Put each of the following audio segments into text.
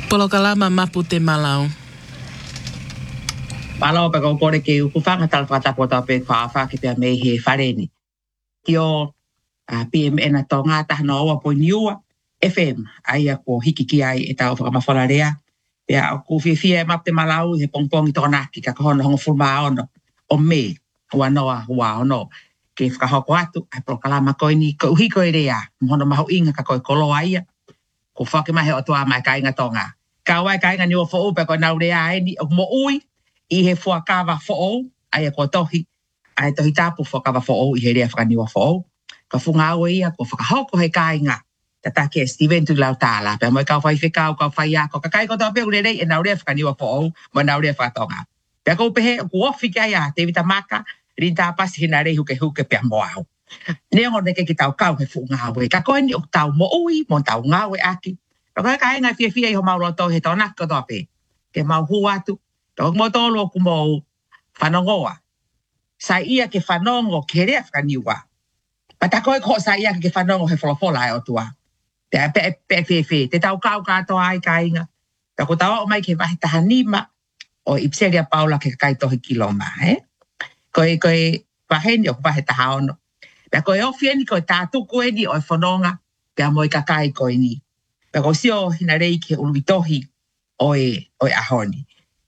Polokalama mapu te malau. Malau pa kore ke ukufanga tal whatapota pe whaafa ki pia mei he whareni. Tio PMN a tō ngāta hana oa po niua FM ai a ko hiki ki ai e tau whakamawhararea. Pia o kuwhiwhia e mapu te malau he pongpongi tōna ki ka kahona hongo fulma ono o me hua noa hua ono. Ke whakahoko atu ai polokalama koe ni ko uhiko e rea. Mhono maho inga ka koe kolo aia. Ko whakemahe o toa mai ka inga tonga. Ka wai ka inga niwa fo upe ko nau rea e ni o mo ui. I he fuakawa fo'o, ai a ko tohi, ai tohi tāpu fuakawa fo'o, i he rea whakaniwa fo'o. Ka whunga aue ia, ko whakahoko he kāinga. Ta take Steven tu lau tāla. Pea moi kau whai whikau, kau whai ako. Ka kai ko tō peu rei, e nau rea whakaniwa fo'o, mo nau rea whakatonga. Pea kou pehe, ku ofi kia ia, te vita maka, rin tā pasi hina rei huke pea moau. Neongo neke ki tau kau he whunga aue. Ka koe ni o tau mo ui, mo tau ngawe aki. Ka koe kāinga fia i ho mauro tō he tōna ko tō pe. Ke mau huatu. Tōk mo tōlo ku mō whanongoa. Sa ia ke whanongo ke rea whakaniwa. Pata koe ko sa ia ke whanongo he wholofola e o tua. Te a pe. Te tau kau katoa ai ka inga. Ta ko tawa o mai ke wahi tahanima o Ipseria Paula ke kai tohi kiloma. Koe waheni o wahi tahaono. Pea koe ofieni koe tātuku eni o e whanonga. Pea moi ka kai koe ni. Pea ko sio hina rei ke uluitohi o e ahoni.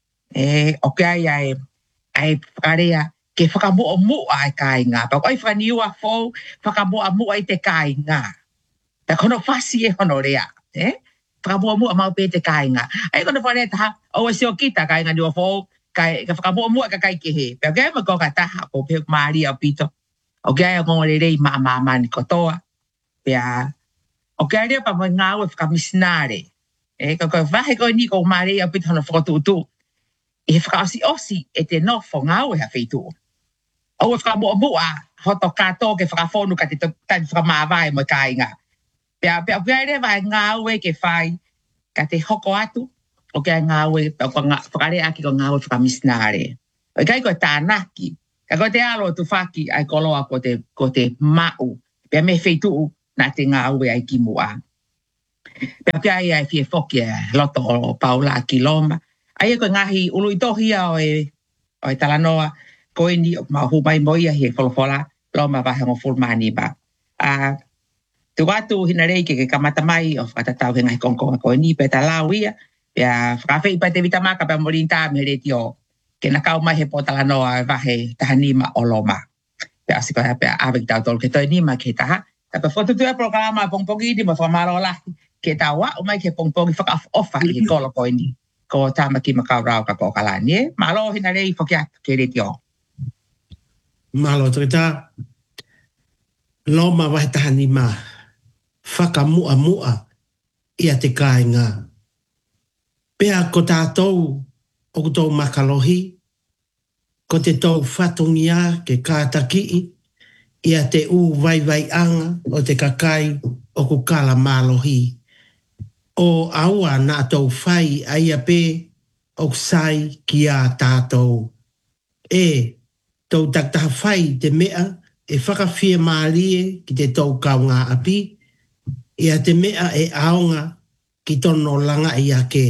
O ke ai whakarea ke whakamua ai kāinga. Pau ai whaniua fōu, whakamua i te kāinga. Ta kono whasi e hono rea. Whakamua mau pe te kāinga. Ai kono whanea taha, o e seo kita kāinga niua fōu, ka whakamua ka kai ke he. Pau ke ai mako ka taha, ko pe Maria o pito. O ke ai o kongo rei mani kotoa. Pea, o ke ai rea pa mo ngāu e whakamisnare. Ka koe wahe koe ni ko Maria o pito hono whakatutu. I he whakaosi e te nofo ngau e hawhitu. O e whakamua hoto kato ke whakafonu ka te tani whakamawai mo kāinga. Pea ere vai ngau e ke whai ka te hoko atu o ke ngau e whakare aki ko ngau e whakamisnare. O kai koe tānaki. Ka koe te alo tu whaki ai koloa ko te mau. Pea me whitu na te ngau e ai ki mua. Pea ai fie whoki e loto o Paula ki Loma. Ai ko ngahi ului tohia o e talanoa koe ni o mahu mai moia he wholofola Loma wahe ngo fulmani ba. Tu watu hina rei ke kamata mai o whatatau he ngahi kongkonga koe ni pe talau ia. Pea whakawhei pa te vitamaka pa morinta me re tio. Ke nakau mai he po talanoa wahe tahanima o Loma. Pea asiko pea awek tau tolu ke toi nima ke taha. Taka whotutu e programa pongpongi di mo whamaro lahi. Ke tawa o mai ke pongpongi whakaofa i kolo koe ni. Ko tamaki makau rau ka ko kalani. Malo hina rei whakiat ke re tio. Malo treta. Loma wahe tahani ma. Whakamua ia te kāinga. Pea ko tātou o kutou makalohi. Ko te tau whatongia ke kātaki. Ia te vai anga o te kakai o kukala malohi. O aua na tau whai aia pe o sai ki a tātou. Tau taktaha whai te mea e whakawhia maalie ki te tau kaunga api. Ia te mea e aonga ki tono langa i ake.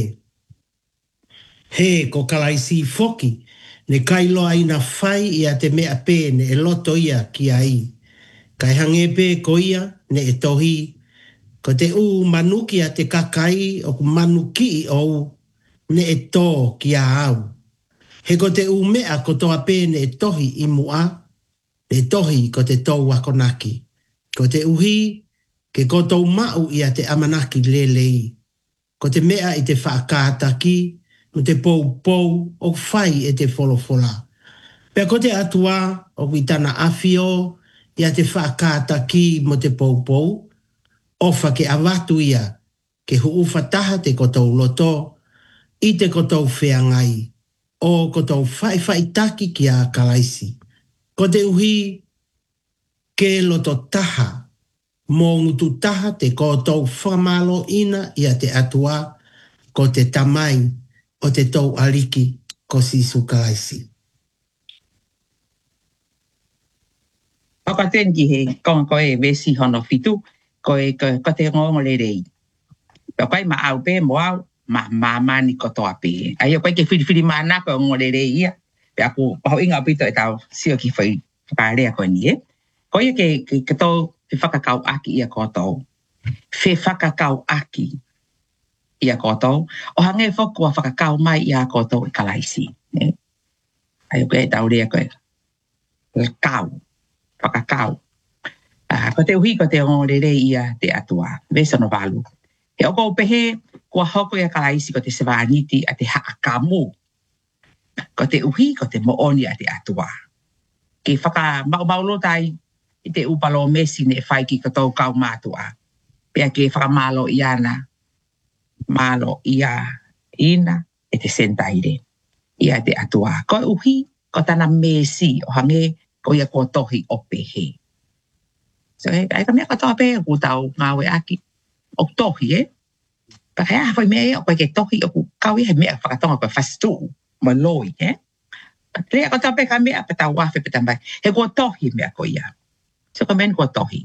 He ko kalaisi foki ne kailoa ina whai ia te mea pe ne e loto ia ki ai. Kai hange pe ko ia ne e tohi. Ko te manuki a te kakai o ku manuki i au ne e tō ki a au. He ko te mea ko toa pēne e tohi i mua, ne tohi ko te tō wakonaki. Ko te uhi ke ko tō mau i a te amanaki lelei. Ko te mea i te whaakātaki, mo te pou o whai e te wholofola. Pea ko te atua o witana awhio i a te whaakātaki mo te pou. Ofa ke awatu ia, ke huuwhataha te kotou loto, i te kotou whiangai, o kotou whai taki ki a kalaisi. Ko te uhi, ke loto taha, mō ngutu taha te kotou whamalo ina i a te atua, ko te tamai o te tau aliki ko sisu kalaisi. Whakatenki he konga koe vesi hono fitu, ko te ngongo le rei. Pea kai ma au pe mo au, mani kotoa pe. Ai koe ke whiri mana ko ngorere ia. Pe aku pau inga pito e tau sio ki whai whakarea koe ni e. Koe ke kato te whakakau aki ia koto. Fe whakakau aki ia koto. O hange whakua whakakau mai ia koto e kalaisi. Ai koe e tau rea koe. Kau. Whakakau. Ko te uhi ko te ngorere ia te atua. Vesa no walu. He oko pehe kua hoko ia kalaisi ko te sewaniti a te haakamu. Ko te uhi ko te mooni a te atua. Ke whaka mau tai i te upalo mesi ne whai ki katou kau mātua. Pea ke whaka malo iana. Malo ia ina e te sentaire. Ia te atua. Ko uhi ko tana mesi o hange ko ia ko tohi o pehe. So, ai ka mea katoa pe ku tau ngawe aki. O tohi, Paka ea hawai mea o koe ke tohi o ku kau i he mea whakatonga koe whastu. Maloi, Rea katoa pe ka mea pata wafe pata mai. He kua tohi mea ko ia. So ka men kua tohi.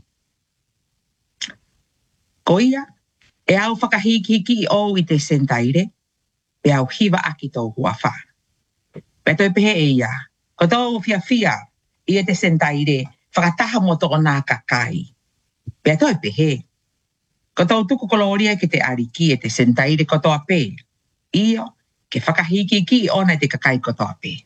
Ko ia, e au whakahiki o i te sentaire, pe au hiwa aki tau hua wha. Pe toi pehe e ia. Ko tau fia i e te sentaire, whakataha mo toko nā kakai. Pea toi pehe. Ko tau tuku koloria ke te ariki e te sentaire kotoa pe. Io, ke whakahiki ona te kakai kotoa pe.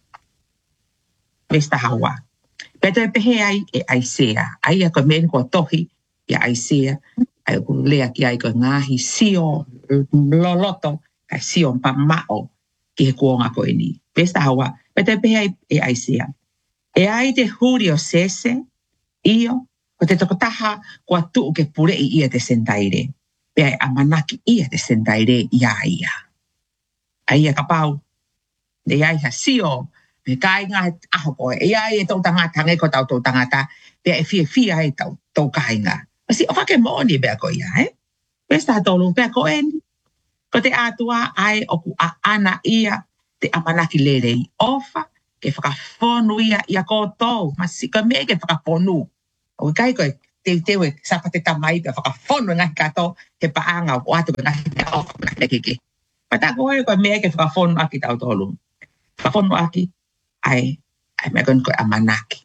Vesta hawa. Pea toi pehe ai e aisea. Ai a ko men kua tohi i aisea. Ai ko lea ki ai ko ngahi sio loloto. Kai sio mpa mao ki he kuonga ko eni. Vesta hawa. Pea toi pehe ai e aisea. E ai te huri o sese, io, ko te tokotaha kua tuu ke purei ia te sentaire. Pea e amanaki ia te sentaire ia. Ai a kapau, ne ai ha sio, me kai ngā aho koe, e ai e tau tangata, ngai ko tau tau tangata, pea e fia ai tau kai ngā. Masi, o whake mooni bea ko ia, Pesta tolu, pea ko eni. Ko te atua ai o ku a ana ia te amanaki lerei ofa, ke whakawhonu ia koutou, masi ka mea ke whakawhonu. O kai koe, te tewe, sapa te tamai, pe whakawhonu ngahi kato, te paanga o atu ngahi te ofa, ngahi keke. Pata koe koe mea ke whakawhonu aki tau tolu. Whakawhonu aki, ai mea koe koe amanaki.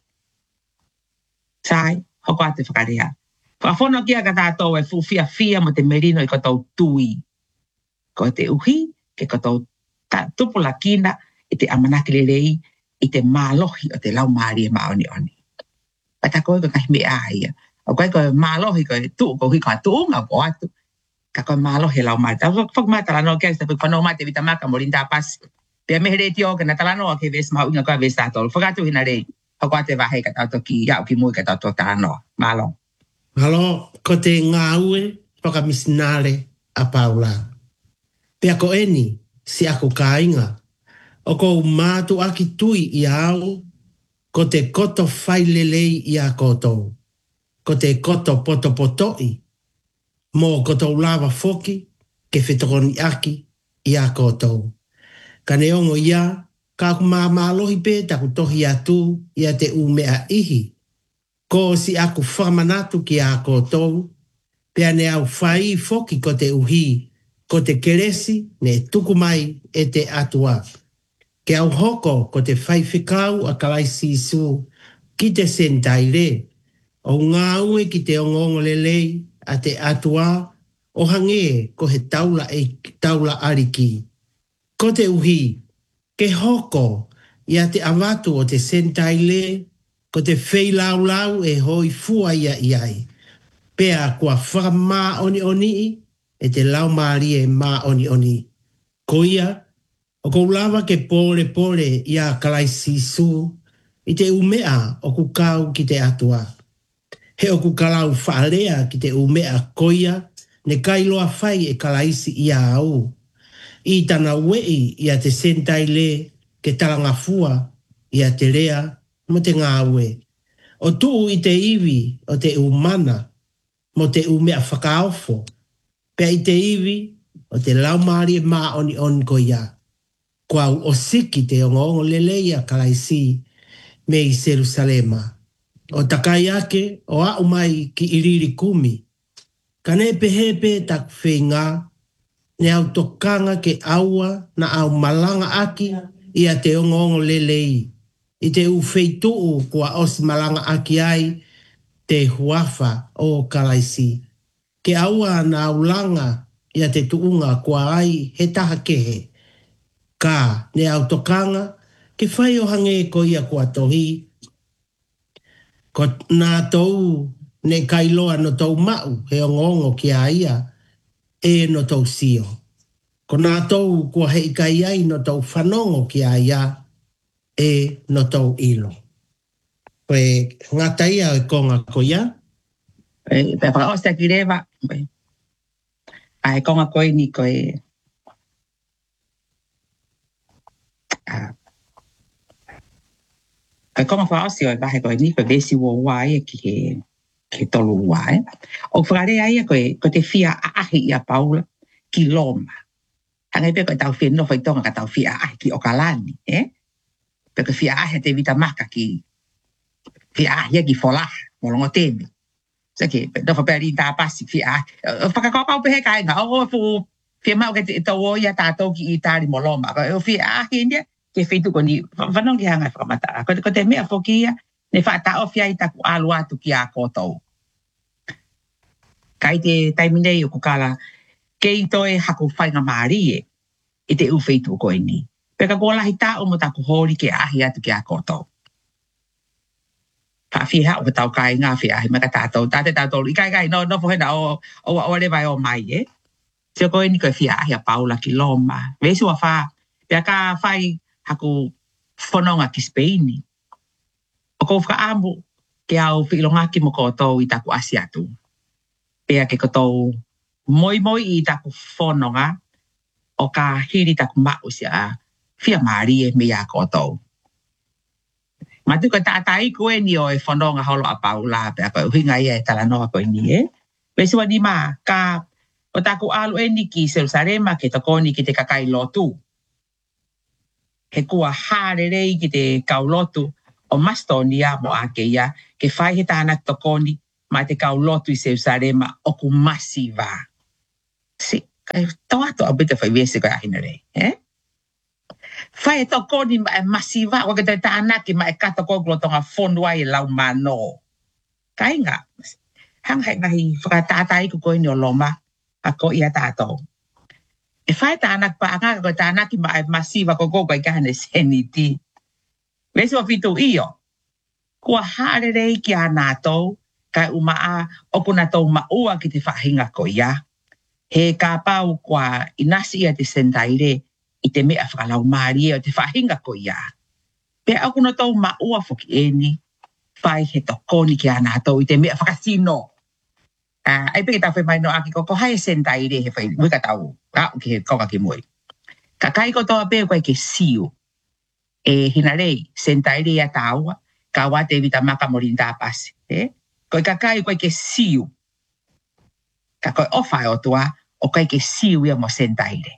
Sai, hoko atu whakarea. Whakawhonu aki a ka tātou e fia mo te merino i katou tui. Ko te uhi, ke katou tupula kina, i te amanaki lelei, i te mālohi o te lau maari e maoni oni. Pata koe koe kahi mea aia. O koe koe mālohi koe tuu, koe hui koe tuunga ko atu. Ka koe mālohi lau maari. Tau whakmata talanoa kia, sa whakanoa mate vita maka morinda pasi. Pea mehe rei tio ka na talanoa ke ves mahu inga koe ves tātolu. Whakatu hina rei. Hoko ate wahe ka tau toki, iau ki mui ka tau toki talanoa. Mālo. Halo, ko te ngāue whakamisinare a Paula. Pea ko eni, si ako kāinga. O ko mātu aki tui i au, ko te koto whailelei i a kotou. Ko te koto potopotoi, mō koto lawa foki, ke whetokoni aki i a kotou. Ka neongo ia, ka aku mālohi pē taku tohi atu i a te umea ihi. Ko si aku whamanatu ki a kotou, pea ne au whai foki ko te uhi, ko te keresi ne tuku mai e te atua. Ke au hoko ko te whaiwhikau a kalaisi isu ki te sentaire. O ngā ue ki te ongongo lelei a te atua o hange ko he taula ariki. Ko te uhi, ke hoko i a te amatu o te sentaire, ko te wheilau e hoi fua ia iai. Pea kua whakamā oni e te lau maari e mā oni. Ko ia, o kou lawa ke pole i a kalaisi su, i te umea o ku kau ki te atua. He o ku kalau whaalea ki te umea koia, ne kailoa whai e kalaisi i a au. I tana wei i a te sentaile ke talanga fua i a te rea mo te ngāwe. O tuu i te iwi o te umana mo te umea whakaofo. Pea i te iwi o te laumari e mā oni koia. Kua o siki te ongo lelei a kalaisi me i Jerusalema. O takai ake o au mai ki iriri kumi. Ka ne pehepe tak whenga ne au tokanga ke aua na au malanga aki ia te ongo lelei. I te ufeitu kua os malanga aki ai te huafa o kalaisi. Ke aua na au langa ia te tuunga kua ai he taha kehe. Ka ne au tokanga ke whai o hange ko ia kua tohi. Ko nā tau ne kailoa no tau mau he ongongo ki a ia e no tau sio. Ko nā tau kua hei kai ai no tau whanongo ki a ia e no tau ilo. Koe ngata ia e konga ko ia? Pe whaka osta ki rewa. Ai konga koe ni koe. Koe konga wha osi o e wahe koe ni koe vesi wo wai ke tolu wai. O whakare ai koe te fia ahi ia paula ki loma. Hangai pe koe tau fia no whaitonga ka tau fia ahi ki okalani. Pe koe fia ahi te vita maka ki fia ahi ki folaha. Molongo teme. Sake, no whaperi tā pasi fia ahi. Whakakopau pehe kai nga. O fu fia mau ke te tau o ia tātou ki i tāri moloma. O fia ahi india. Ke whaitu ko ni, whanong ki hanga whakamata. Ko te mea whokia, ne whaata o fia i taku alu atu ki a kōtou. Kai te taiminei o kukala, ke i toi haku whainga maari i te uwhaitu ko ni. Peka ko lahi tā o mo taku hori ke ahi atu ki a kōtou. Whawhia o tau kai ngā whia ahi maka tātou, tāte tātou, i kai no whohena o le vai o mai Tio ko ni ko whia ahi a paula ki loma. Vesu a wha, pia ka whai haku whanonga ki Spaini. O ko whaka ambu ke au whilonga ki mo koutou i taku asiatu. Pea ke koutou moi i taku whanonga o ka hiri taku mau sia whia maari e mea koutou. Matu ka tātai koe ni o e whanonga holo a paula pea koe uhinga ia e talanoa koe ni Vesua ni ma ka o taku alu e ni ki Jerusalema ke takoni ki te kakai lotu. He kua hārerei ki te kaulotu o Mastonia mo ake ia ke whai he tāna tokoni mai te kaulotu i Jerusalema o ku masiva. Si, kai toato a bita whai wese koe ahina rei. Whai e tokoni ma e masiva o ke te tāna ki ma e kata koe glotonga whonua i lau mano. Kai ngā, hangai ngahi whakatātai ku koe ni o loma a ko ia tātou. E whai tānak pa anga ko tānak ki mai masiva ko koko i kahane seniti. Vesu a fitu iyo. Kua hārerei ki a nātou, kai umaa o kuna tau maua ki te whahinga ko ia. He ka pau kua inasi ia te sentaire i te mea whakalau maari o te whahinga ko ia. Pea o kuna tau maua whoki eni, whai he tokoni ki a nātou i te mea whakasino. Ai peke tau whi mai no aki ko hai sentaire he whai wika tau. Ka ki he koka ki mui. Ka kai ko toa peo koe ke siu. E hina rei, sentaire ia taua, ka wate vita maka morin tāpasi. Koe ka kai koe ke siu. Ka koe ofa o tua, o koe ke siu ia mo sentaire.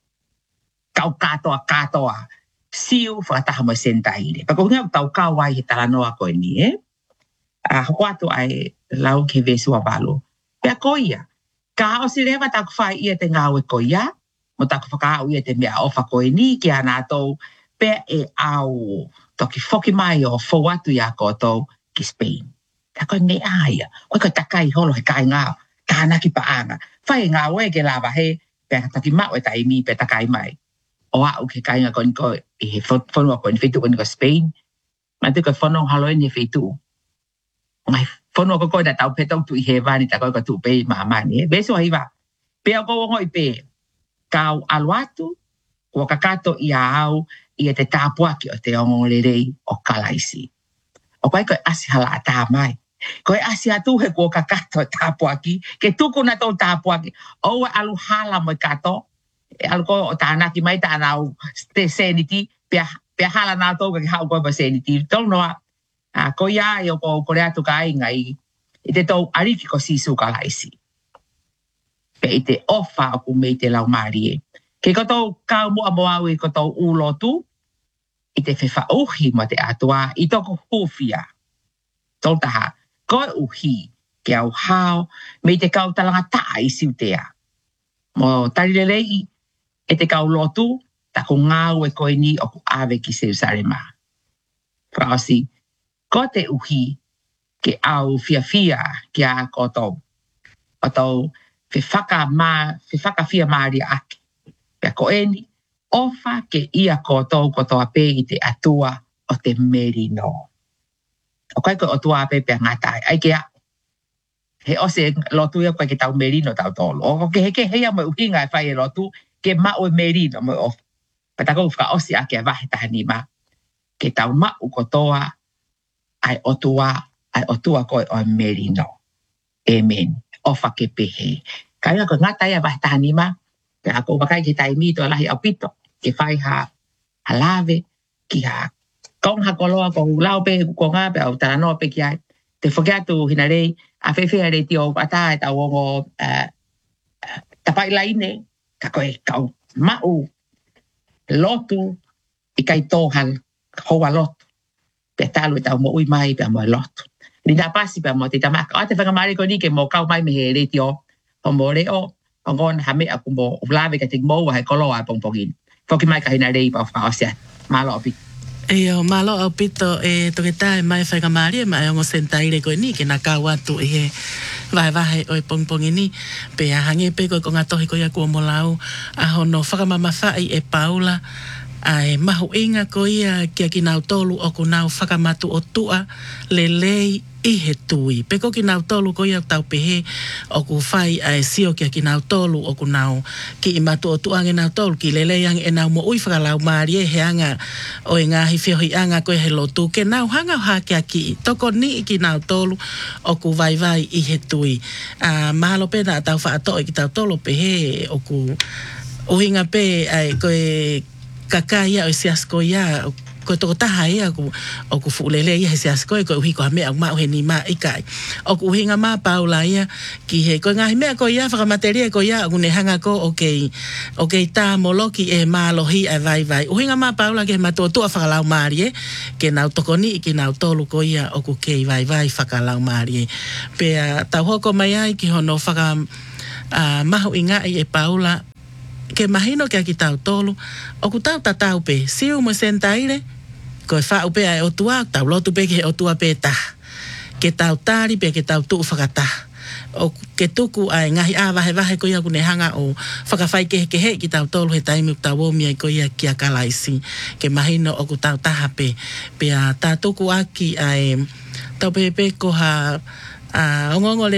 Kau katoa. Siu whakataha mo sentaire. Pako hunga tau kawai he talanoa koe ni, Hoko atu ai lau ke vesu a walo. Pea koia. Ka o si rewa taku whai ia te ngāwe koia, mo taku whakau ia te mea ofa koe ni ki a nātou, pea e au toki whoki mai o whauatu ia koutou ki Spain. Ta koe me aia, koe takai holo he kai ngāo, tāna ki paanga. Whai ngāwe ke lawa he, pea taki mau e taimi pea takai mai. O au ke kai ngā koe koe, i he whanua koe ni whetu koe ni ko Spain, ma te koe whanong halo ni whetu. Ngai whanua ko koe na tau pe tau tu i he wani ta koe ko tu pe maamani. Beso hiwa, pea ko wongo i pe, kau aluatu, kua kakato i a au, i te tāpuaki o te ongorerei o kalaisi. O koe koe asi hala a tā mai. Koe asi atu he kua kakato o tāpuaki, ke tuku na tau tāpuaki, o alu hala mo kato, alu koe o tānaki mai tānau te seniti, pea hala nā tau ki hau koe pa seniti. Tau noa, ko ia i o ko rea tu ka inga i te tau ariki ko sisu kalaisi. Pe i te ofa o ku mei te lau maari Ke kotou kau mua moau i kotou ulotu, i te whewha uhi mo te atua, i toko hufia. Toltaha, koe uhi, ke au hao, mei te kau talanga taa i siutea. Mo tarilelei e te kau lotu, ta ko ngau e koe ni o ku awe ki Jerusalema. Whaosi, ko te uhi ke au fia ki a kotou. O tau fe whaka fia maari ake. Pea ko eni, ofa ke ia kotou ape i te atua o te merino. O kai ko o tua ape pea ngatai, ai ke a. He ose lotu ia koe ke tau merino tau tolu. O ke heke heia mo uhinga e whai e lotu, ke mao e merino mo ofa. Patako whaka osi ake a wahe tahani ma. Ke tau mau kotoa, ai otua koe o merino. Amen. Ofa ke pehe. Kaya ko ngatai a wahe tahani ma, pea ako wakai ke tai mito alahi au pito, ke whai ha halave, ki ha kong ha koloa ko lau pe ko ngā pe au taranoa pe ki ai. Te whakeatu hina rei, a whewhea rei ti o ata e tau ongo tapai laine, ka koe kau mau lotu i kai tōhal hoa lotu. Pe talu e tau mo ui mai pe mo lotu. Ni nā pasi pe mo te tamaka. O te whangamari ko ni ke mo kau mai me he rei ti o. O mo reo, o ngon hame aku mo ulawe ka te mo wa he koloa pongpongin. Whoki mai ka hina rei pa whaosia. Malo opi. E o malo au pito e toke tae mai whakamari e mai ongo sentaire koe ni ke nā kau atu e he vahe o e pongpongi ni pe a hange pe koe ko ngā tohi koe a kua molau a hono whakamama whai e paula ai mahu inga ko ia kia ki nau tolu o ku nau whakamatu o tua le lei i he tui. Peko ki nau tolu ko ia tau pehe o ku whai ai sio kia ki nau tolu o ku nau ki i matu o tua nge nau tolu ki le lei ang e nau mo ui whakalau maari e he anga o e ngahi whiohi anga koe he lotu ke nau hanga o hake ki toko ni i ki nau tolu o ku vai i he tui. Mahalo pena tau whaato i ki tau tolu pehe o ku uhinga pe ai koe kakaya o siasko ia ko to taha ia o ku fulele ia siasko ko uhi ko me ma he ni ma ikai o ku hinga ma paula ia ki he ko ngai me ko ia fra materia ko ia une hanga ko okay ta moloki e ma lohi e vai uhinga ma paula ke ma to fra lau mari ke na tokoni ki na tolu ko ia o ku ke vai fra lau mari pe ta hoko mai ai ki hono fra mahu inga e paula ke mahino ke aki tau tolu, o ku tau tatau pe, siu mo sentaire, ko e whau pe ai o tua, tau lotu pe ke o tua pe ta. Ke tau tari pe ke tau tuu whakata. O ke tuku ai ngahi wahe ko ia kune hanga o whakawhai ke he ki tau tolu he taimi tau omia ko ia ki a kalaisi. Ke mahino o ku tau taha pe, pe a tā tuku aki ai, tau pe ko ha, ongongole